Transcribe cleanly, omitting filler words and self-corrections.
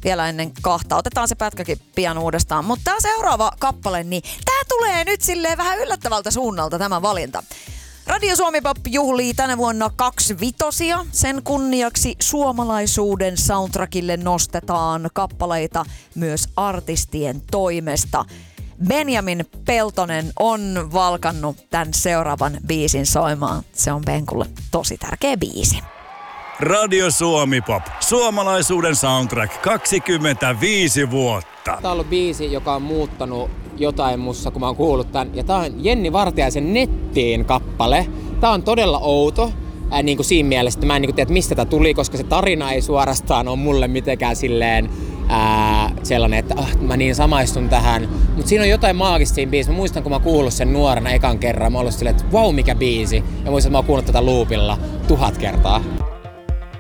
vielä ennen 2. Otetaan se pätkäkin pian uudestaan. Mutta tämä seuraava kappale, niin tää tulee nyt silleen vähän yllättävältä suunnalta tämä valinta. Radio Suomi Pop juhlii tänä vuonna 2 vitosia. Sen kunniaksi suomalaisuuden soundtrackille nostetaan kappaleita myös artistien toimesta. Benjamin Peltonen on valkannut tämän seuraavan biisin soimaan. Se on Benkulle tosi tärkeä biisi. Radio Suomi Pop. Suomalaisuuden soundtrack 25 vuotta. Tää on ollut biisi, joka on muuttanut jotain mussa, kun mä oon kuullut tän. Ja tää on Jenni Vartiaisen Nettiin kappale. Tää on todella outo. Niin kuin siinä mielessä, että mä en niin kuin tiedä, mistä tää tuli, koska se tarina ei suorastaan ole mulle mitenkään silleen sellainen, että mä niin samaistun tähän. Mut siinä on jotain maagista siinä biisissä. Mä muistan, kun mä kuullut sen nuorena ekan kerran. Mä oon ollut silleen, että vau, mikä biisi. Ja muistan, että mä oon kuullut tätä loopilla 1000 kertaa.